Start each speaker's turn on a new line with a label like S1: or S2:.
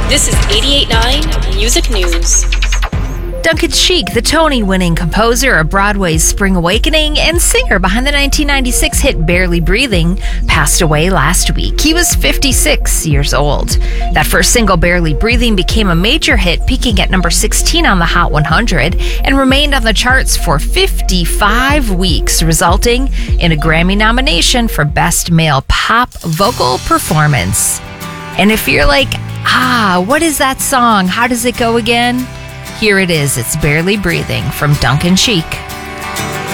S1: This is 88.9 Music News.
S2: Duncan Sheik, the Tony-winning composer of Broadway's Spring Awakening and singer behind the 1996 hit Barely Breathing, passed away last week. He was 56 years old. That first single, Barely Breathing, became a major hit, peaking at number 16 on the Hot 100 and remained on the charts for 55 weeks, resulting in a Grammy nomination for Best Male Pop Vocal Performance. And if you're like, what is that song? How does it go again? Here it is. It's Barely Breathing from Duncan Sheik.